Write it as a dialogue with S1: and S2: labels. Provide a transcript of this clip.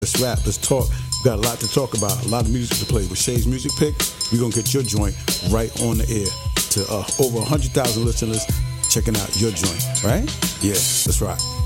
S1: Let's rap. Let's talk. We got a lot to talk about. A lot of music to play. With Shay's Music Pick, we're going to get your joint right on the air to over 100,000 listeners checking out your joint. Right? Yeah. Let's rock.